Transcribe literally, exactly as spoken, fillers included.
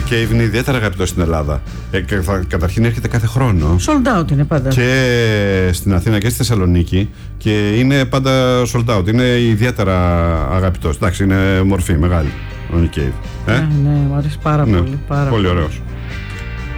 Cave είναι ιδιαίτερα αγαπητό στην Ελλάδα. Ε, καταρχήν έρχεται κάθε χρόνο. Sold out είναι πάντα. Και στην Αθήνα και στη Θεσσαλονίκη. Και είναι πάντα sold out. Είναι ιδιαίτερα αγαπητός. Εντάξει, είναι μορφή μεγάλη. Ο Nick Cave. Ε? Ναι, ναι, μου αρέσει πάρα ναι, πολύ. Πάρα πολύ πολύ. ωραίος.